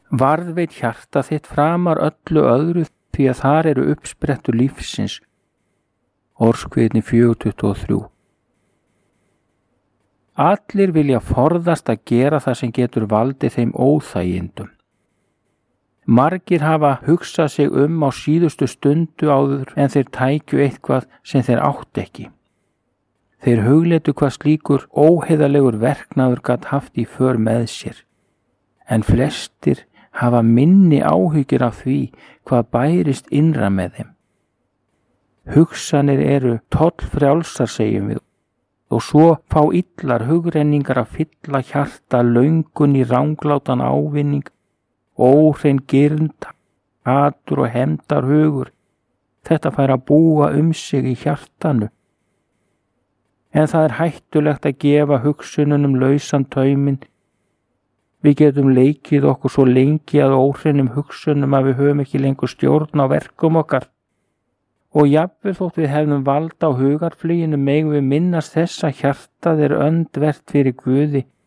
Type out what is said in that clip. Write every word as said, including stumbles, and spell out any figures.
Varðveit hjarta þitt framar öllu öðru því að þar eru uppsprettur lífsins. Orðskviðni fjögur tuttugu og þrjú. Allir vilja forðast að gera það sem getur valdið þeim óþægindum. Margir hafa hugsað sig um á síðustu stundu áður en þeir tækju eitthvað sem þeir átt ekki. Þeir hugleitu hvað slíkur óheiðarlegur verknaður gat haft í för með sér. En flestir hafa minni áhyggjur af því hvað bærist innra með þeim. Hugsanir eru tollfrjálsar, segjum við, og svo fá illar hugrenningar að fylla hjarta löngun í ranglátan ávinning, óhrein girnd, hatur og hefndar hugur. Þetta fær að búa um sig í hjartanu. En það er hættulegt að gefa hugsununum lausan tauminn. Við getum leikið okkur svo lengi að óhreinum hugsunum að við höfum ekki lengur stjórn á verkum okkar. Og jafnvel þótt við hefnum vald á hugarfluginu megum við minnast þess að hjartað er öndvert fyrir Guði